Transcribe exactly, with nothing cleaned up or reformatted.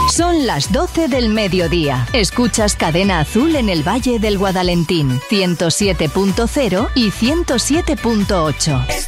Son las doce del mediodía. Escuchas Cadena Azul en el Valle del Guadalentín, ciento siete punto cero y ciento siete punto ocho.